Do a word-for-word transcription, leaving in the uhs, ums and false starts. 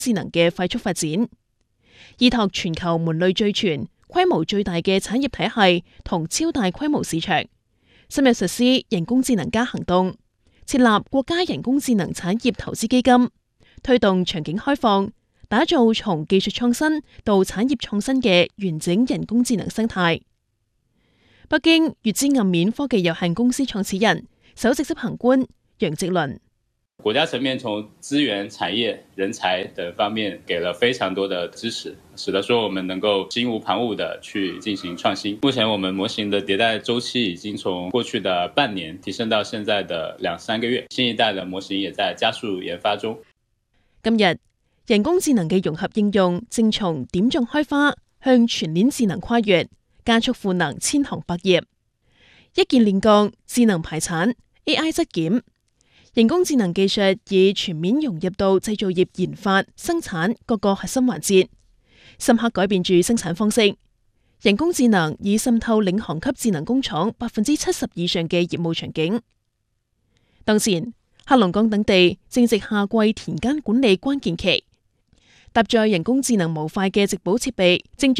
智能嘅快速發展，依託全球門類俱全、規模最大嘅產業體系同超大規模市場，深入實施人工智能加行動，設立國家人工智能產業投資基金，推動場景開放，打造從技術創新到產業創新嘅完整人工智能生態。北京粵知暗面科技有限公司創始人、首席執行官楊直倫。 國家層面從資源、產業、人才等方面給了非常多的支持，使得說我們能夠心無旁騖地去進行創新。目前我們模型的迭代周期已經從過去的半年提升到現在的兩三個月，新一代的模型也在加速研發中。 今日人工智能嘅融合應用正從點狀開花向全鏈智能跨越，加速賦能千行百業。一鍵煉鋼、智能排產、A I 質檢。人工智能技術已全面融入到製造業研發、生產各個核心環節，深刻改變住生產方式。人工智能已滲透領航級智能工廠百分之七十以上嘅業務場景。當前，黑龍江等地正值夏季田間管理關鍵期，搭載人工智能模塊嘅植保設備正